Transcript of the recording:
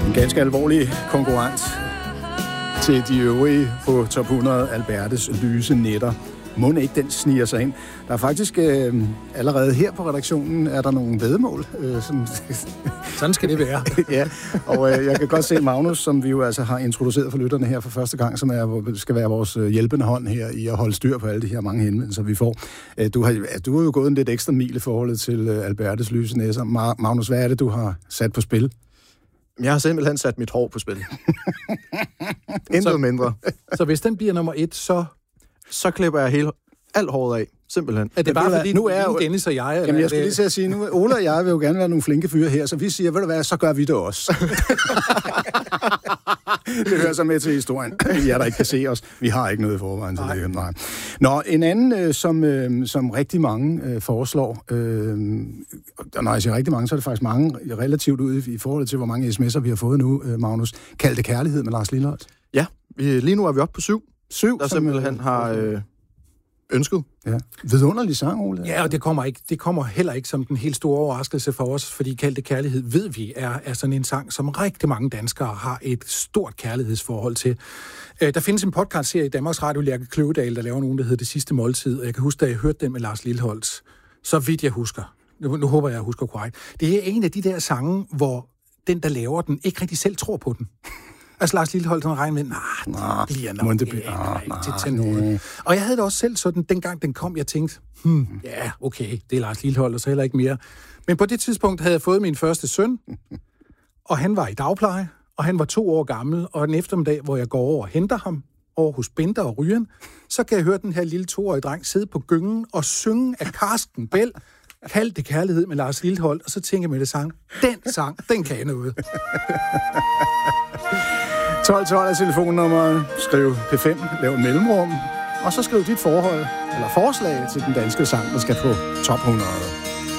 En ganske alvorlig konkurrent til de øvrige på top 100 Albertes lyse nætter. Må ikke den sniger sig ind. Der er faktisk allerede her på redaktionen, er der nogle væddemål. Sådan skal det være. Ja, og jeg kan godt se Magnus, som vi jo altså har introduceret for lytterne her for første gang, som skal være vores hjælpende hånd her i at holde styr på alle de her mange henvendelser, vi får. Du har jo gået en lidt ekstra mil i forholdet til Albertes lyse næser. Magnus, hvad er det, du har sat på spil? Jeg har simpelthen sat mit hår på spil. Intet mindre. Så hvis den bliver nummer 1, så klipper jeg alt håret af. Simpelthen. Er det bare fordi, nu er jo Dennis og jeg... Jamen, jeg skulle lige til at sige, nu Ole og jeg vil jo gerne være nogle flinke fyre her, så vi siger, ved du hvad, så gør vi det også. Det hører så med til historien. Jeg der ikke kan se os. Vi har ikke noget i forvejen, så det nej. Nå, en anden, som rigtig mange foreslår, når jeg siger rigtig mange, så er det faktisk mange relativt ud i forhold til, hvor mange sms'er vi har fået nu, Magnus. Kald det kærlighed med Lars Lilholt. Ja, lige nu er vi oppe på 7. 7, der simpelthen har... ønsket. Ja. Vidunderlig sang, Ole. Ja, og det kommer heller ikke som den helt store overraskelse for os, fordi Kald det kærlighed, ved vi, er sådan en sang, som rigtig mange danskere har et stort kærlighedsforhold til. Der findes en podcastserie i Danmarks Radio, Lærke Kløvedal, der laver nogen, der hedder Det sidste måltid, og jeg kan huske, da jeg hørte den med Lars Lilholt, så vidt jeg husker. Nu håber jeg husker korrekt. Det er en af de der sange, hvor den, der laver den, ikke rigtig selv tror på den. Altså Lars Lilholt, han regner med, det bliver nok. Og jeg havde det også selv sådan, dengang den kom, jeg tænkte, ja, okay, det er Lars Lilholt, og så heller ikke mere. Men på det tidspunkt havde jeg fået min første søn, og han var i dagpleje, og han var 2 år gammel, og en eftermiddag, hvor jeg går over og henter ham, over hos Bente og Ryan, så kan jeg høre den her lille 2-årige dreng sidde på gyngen og synge af Karsten Bell, Kald det kærlighed med Lars Lilholt, og så tænker jeg med det sang, den kan jeg noget. 1212 er telefonnummeret. Skriv P5, lav mellemrum, og så skriv dit forhold eller forslag til den danske sang, der skal på top 100.